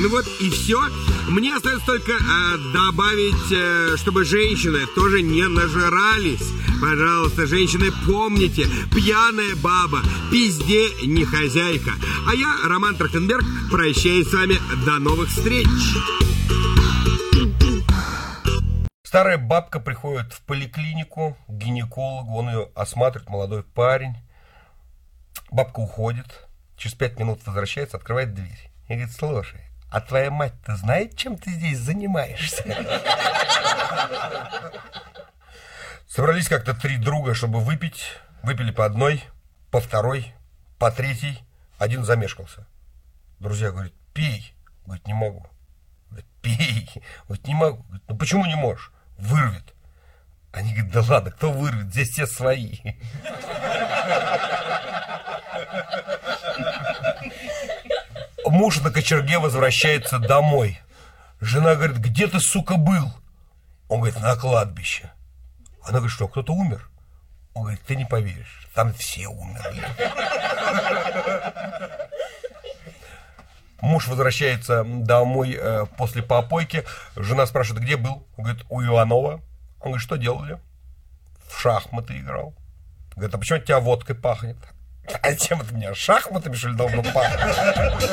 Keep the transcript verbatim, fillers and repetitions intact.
Ну вот и все. Мне остается только э, добавить, э, чтобы женщины тоже не нажирались. Пожалуйста, женщины, помните, пьяная баба пизде не хозяйка. А я, Роман Трахтенберг, прощаюсь с вами. До новых встреч. Старая бабка приходит в поликлинику к гинекологу, он ее осматривает, молодой парень. Бабка уходит, через пять минут возвращается, открывает дверь и говорит: слушай, а твоя мать-то знает, чем ты здесь занимаешься? Собрались как-то три друга, чтобы выпить. Выпили по одной, по второй, по третьей. Один замешкался. Друзья говорят: пей. Говорит: не могу. Говорит: пей. Говорит: не могу. Говорит: ну почему не можешь? Вырвет. Они говорят: да ладно, кто вырвет? Здесь все свои. Муж на кочерге возвращается домой. Жена говорит: где ты, сука, был? Он говорит: на кладбище. Она говорит: что, кто-то умер? Он говорит: ты не поверишь, там все умерли. Муж возвращается домой э, после попойки. Жена спрашивает: где был? Он говорит: у Иванова. Он говорит: что делали? В шахматы играл. Говорит: а почему от тебя водкой пахнет? А чем это меня? Шахматами, что ли, должно пахнуть?